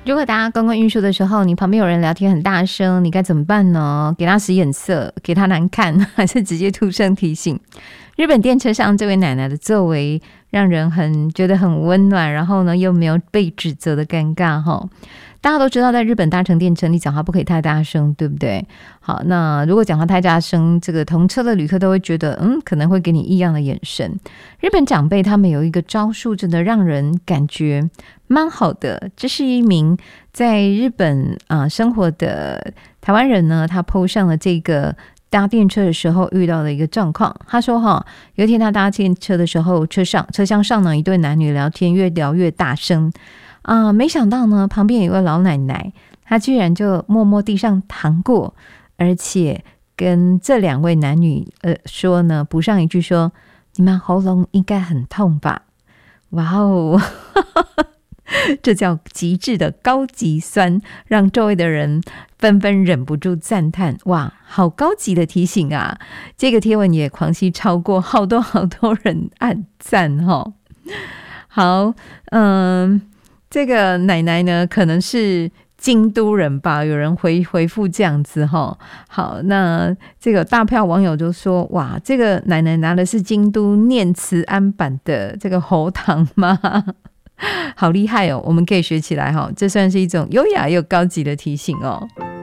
如果大家公共运输的时候，你旁边有人聊天很大声，你该怎么办呢？给他使眼色，给他难看，还是直接出声提醒？日本电车上这位奶奶的作为让人觉得很温暖，然后呢又没有被指责的尴尬齁。大家都知道在日本搭乘电车你讲话不可以太大声，对不对？好，那如果讲话太大声，这个同车的旅客都会觉得可能会给你异样的眼神。日本长辈他们有一个招数真的让人感觉蛮好的，这是一名在日本生活的台湾人呢，他 po 上了这个搭电车的时候遇到的一个状况。他说有一天他搭电车的时候，车厢上呢一对男女聊天，越聊越大声没想到呢旁边有一位老奶奶，她居然就默默地上糖果，而且跟这两位男女说呢，补上一句说，你们喉咙应该很痛吧。哇哦这叫极致的高级酸，让周围的人纷纷忍不住赞叹，哇，好高级的提醒啊。这个贴文也狂喜超过好多人按赞好，这个奶奶呢可能是京都人吧，有人回复这样子好，那这个大票网友就说，哇，这个奶奶拿的是京都念慈庵版的这个喉糖吗？好厉害哦，我们可以学起来这算是一种优雅又高级的提醒哦。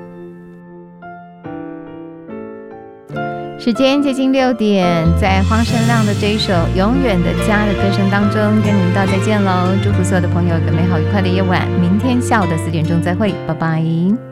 时间接近6点，在黄声亮的这一首《永远的家》的歌声当中跟您道再见喽，祝福所有的朋友有个美好愉快的夜晚，明天下午的4点钟再会，拜拜。